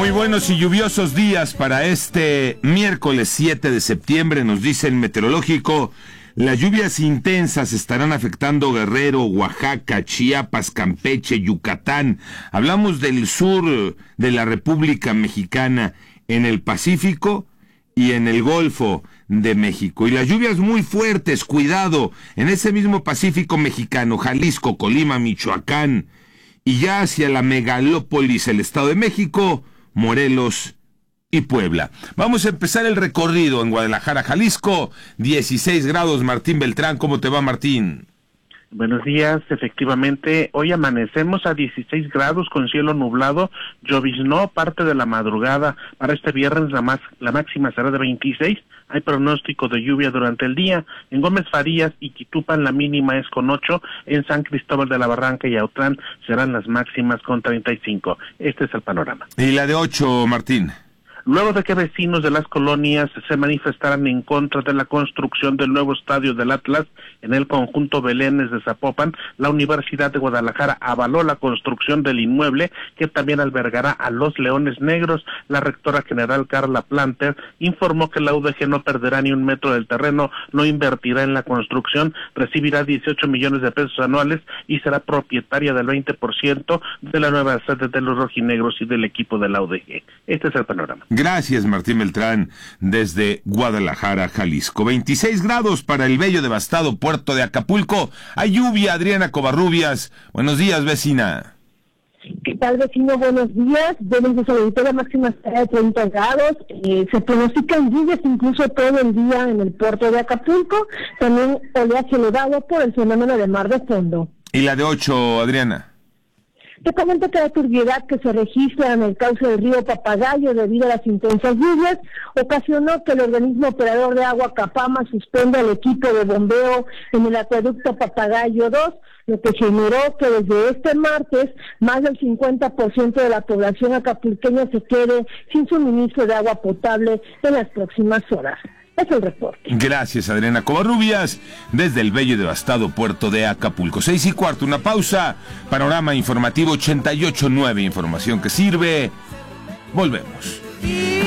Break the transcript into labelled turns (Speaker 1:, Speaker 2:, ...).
Speaker 1: Muy buenos y lluviosos días para este miércoles 7 de septiembre, nos dice el meteorológico. Las lluvias intensas estarán afectando Guerrero, Oaxaca, Chiapas, Campeche, Yucatán. Hablamos del sur de la República Mexicana, en el Pacífico y en el Golfo de México. Y las lluvias muy fuertes, cuidado, en ese mismo Pacífico mexicano, Jalisco, Colima, Michoacán, y ya hacia la megalópolis, el Estado de México, Morelos y Puebla. Vamos a empezar el recorrido en Guadalajara, Jalisco, 16 grados. Martín Beltrán, ¿cómo te va, Martín?
Speaker 2: Buenos días, efectivamente, hoy amanecemos a 16 grados con cielo nublado, lloviznó parte de la madrugada. Para este viernes la máxima será de 26, hay pronóstico de lluvia durante el día. En Gómez Farías y Quitupan la mínima es con 8, en San Cristóbal de la Barranca y Autlán serán las máximas con 35. Este es el panorama.
Speaker 1: ¿Y la de 8, Martín?
Speaker 2: Luego de que vecinos de las colonias se manifestaran en contra de la construcción del nuevo estadio del Atlas en el conjunto Belénes de Zapopan, la Universidad de Guadalajara avaló la construcción del inmueble que también albergará a los Leones Negros. La rectora general Carla Planter informó que la UDG no perderá ni un metro del terreno, no invertirá en la construcción, recibirá 18 millones de pesos anuales y será propietaria del 20% de la nueva sede de los rojinegros y del equipo de la UDG. Este es el panorama.
Speaker 1: Gracias, Martín Beltrán, desde Guadalajara, Jalisco. 26 grados para el bello devastado puerto de Acapulco. Hay lluvia, Adriana Covarrubias. Buenos días, vecina.
Speaker 3: ¿Qué tal, vecino? Buenos días. Desde su auditoría máxima estará de 30 grados. Se pronostican lluvias incluso todo el día en el puerto de Acapulco. También oleaje elevado por el fenómeno de mar de fondo.
Speaker 1: ¿Y la de 8, Adriana?
Speaker 3: Te comento que la turbiedad que se registra en el cauce del río Papagayo debido a las intensas lluvias ocasionó que el organismo operador de agua Capama suspenda el equipo de bombeo en el acueducto Papagayo 2, lo que generó que desde este martes más del 50% de la población acapulqueña se quede sin suministro de agua potable en las próximas horas. Es el reporte.
Speaker 1: Gracias, Adriana Covarrubias, desde el bello y devastado puerto de Acapulco. 6:15, una pausa. Panorama informativo 88.9, información que sirve. Volvemos.